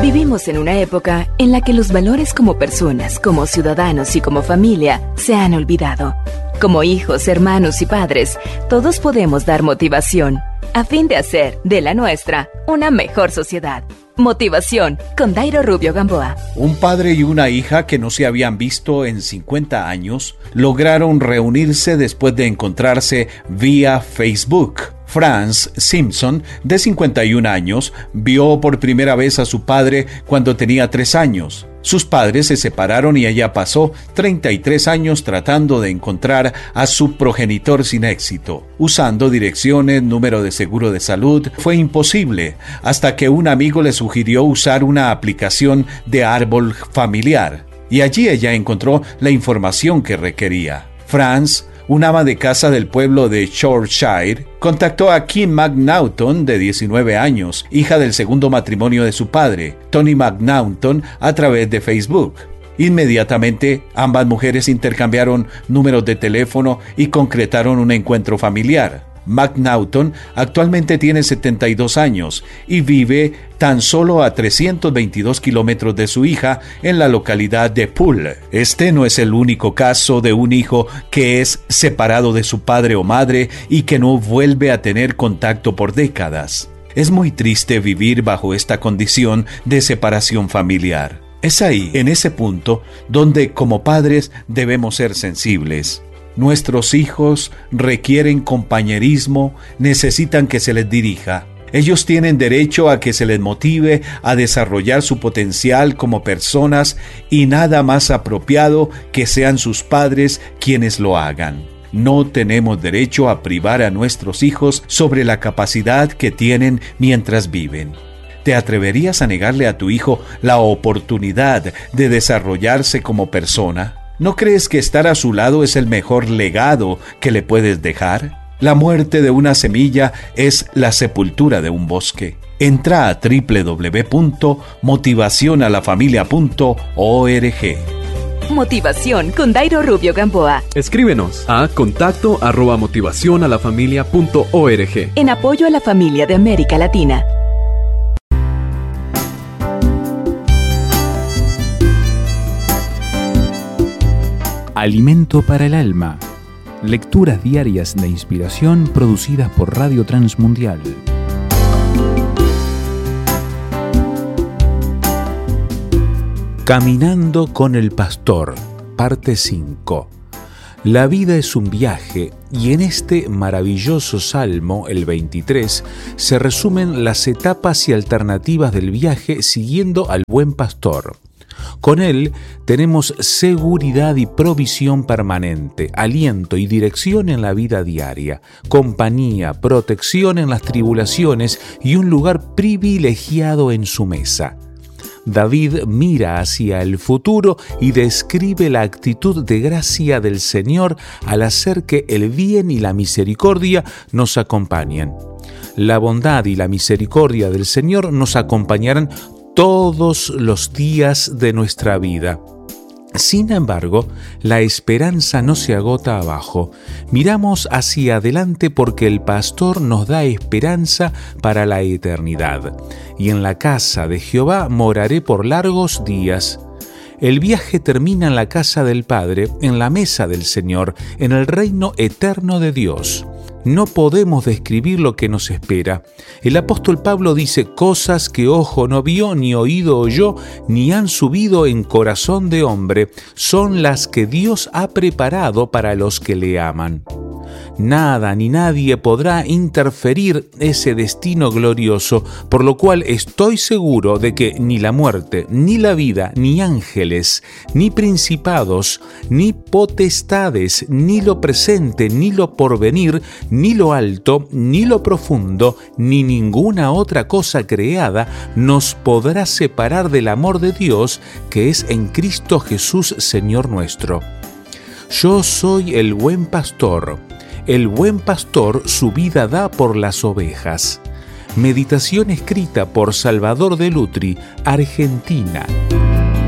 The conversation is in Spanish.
Vivimos en una época en la que los valores como personas, como ciudadanos y como familia se han olvidado. Como hijos, hermanos y padres, todos podemos dar motivación a fin de hacer de la nuestra una mejor sociedad. Motivación con Dairo Rubio Gamboa. Un padre y una hija que no se habían visto en 50 años lograron reunirse después de encontrarse vía Facebook. Franz Simpson, de 51 años, vio por primera vez a su padre cuando tenía 3 años. Sus padres se separaron y ella pasó 33 años tratando de encontrar a su progenitor sin éxito. Usando direcciones, número de seguro de salud, fue imposible, hasta que un amigo le sugirió usar una aplicación de árbol familiar. Y allí ella encontró la información que requería. Franz, un ama de casa del pueblo de Shropshire, contactó a Kim McNaughton, de 19 años, hija del segundo matrimonio de su padre, Tony McNaughton, a través de Facebook. Inmediatamente, ambas mujeres intercambiaron números de teléfono y concretaron un encuentro familiar. McNaughton actualmente tiene 72 años y vive tan solo a 322 kilómetros de su hija en la localidad de Poole. Este no es el único caso de un hijo que es separado de su padre o madre y que no vuelve a tener contacto por décadas. Es muy triste vivir bajo esta condición de separación familiar. Es ahí, en ese punto, donde como padres debemos ser sensibles. Nuestros hijos requieren compañerismo, necesitan que se les dirija. Ellos tienen derecho a que se les motive a desarrollar su potencial como personas y nada más apropiado que sean sus padres quienes lo hagan. No tenemos derecho a privar a nuestros hijos sobre la capacidad que tienen mientras viven. ¿Te atreverías a negarle a tu hijo la oportunidad de desarrollarse como persona? ¿No crees que estar a su lado es el mejor legado que le puedes dejar? La muerte de una semilla es la sepultura de un bosque. Entra a www.motivacionalafamilia.org. Motivación con Dairo Rubio Gamboa. Escríbenos a contacto@motivacionalafamilia.org. En apoyo a la familia de América Latina. Alimento para el alma. Lecturas diarias de inspiración producidas por Radio Transmundial. Caminando con el pastor, parte 5. La vida es un viaje y en este maravilloso salmo, el 23, se resumen las etapas y alternativas del viaje siguiendo al buen pastor. Con él tenemos seguridad y provisión permanente, aliento y dirección en la vida diaria, compañía, protección en las tribulaciones y un lugar privilegiado en su mesa. David mira hacia el futuro y describe la actitud de gracia del Señor al hacer que el bien y la misericordia nos acompañen. La bondad y la misericordia del Señor nos acompañarán todos los días de nuestra vida. Sin embargo, la esperanza no se agota abajo. Miramos hacia adelante porque el pastor nos da esperanza para la eternidad. Y en la casa de Jehová moraré por largos días. El viaje termina en la casa del Padre, en la mesa del Señor, en el reino eterno de Dios. No podemos describir lo que nos espera. El apóstol Pablo dice: cosas que ojo no vio, ni oído oyó, ni han subido en corazón de hombre, son las que Dios ha preparado para los que le aman. Nada ni nadie podrá interferir ese destino glorioso, por lo cual estoy seguro de que ni la muerte, ni la vida, ni ángeles, ni principados, ni potestades, ni lo presente, ni lo porvenir, ni lo alto, ni lo profundo, ni ninguna otra cosa creada nos podrá separar del amor de Dios que es en Cristo Jesús, Señor nuestro. Yo soy el buen pastor. El buen pastor su vida da por las ovejas. Meditación escrita por Salvador de Lutri, Argentina.